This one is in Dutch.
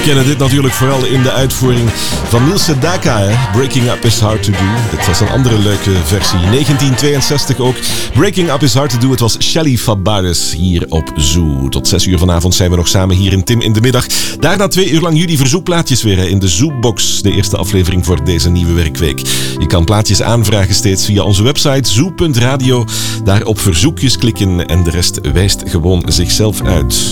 kennen dit natuurlijk vooral in de uitvoering van Neil Sedaka. Hè? Breaking Up is Hard to Do. Dit was een andere leuke versie. 1962 ook. Breaking Up is Hard to Do. Het was Shelly Fabares hier op Zoo. Tot 6 uur vanavond zijn we nog samen hier in Tim in de Middag. Daarna 2 uur lang jullie verzoekplaatjes weer in de Zoobox. De eerste aflevering voor deze nieuwe werkweek. Je kan plaatjes aanvragen steeds via onze website zoo.radio. Daar op verzoekjes klikken en de rest wijst gewoon zichzelf uit.